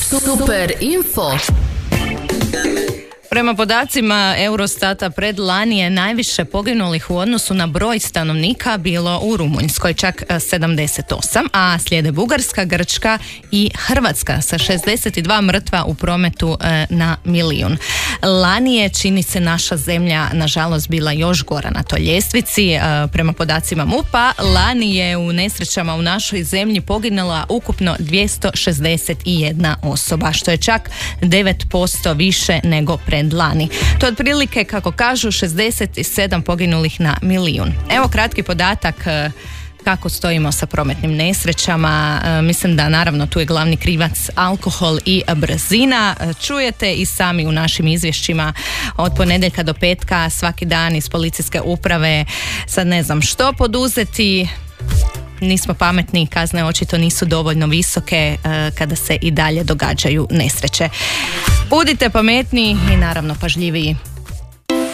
Super info. Prema podacima Eurostata, predlani je najviše poginulih u odnosu na broj stanovnika bilo u Rumunjskoj, čak 78, a slijede Bugarska, Grčka i Hrvatska sa 62 mrtva u prometu na milijun. Lani je, čini se, naša zemlja nažalost bila još gora na toj ljestvici. Prema podacima MUP-a, lani je u nesrećama u našoj zemlji poginula ukupno 261 osoba, što je čak 9% više nego predlani. To je otprilike, kako kažu, 67 poginulih na milijun. Evo kratki podatak kako stojimo sa prometnim nesrećama. Mislim da naravno tu je glavni krivac alkohol i brzina. Čujete i sami u našim izvješćima od ponedjeljka do petka svaki dan iz policijske uprave. Sad ne znam što poduzeti. Nismo pametni, kazne očito nisu dovoljno visoke kada se i dalje događaju nesreće. Budite pametni i naravno pažljiviji.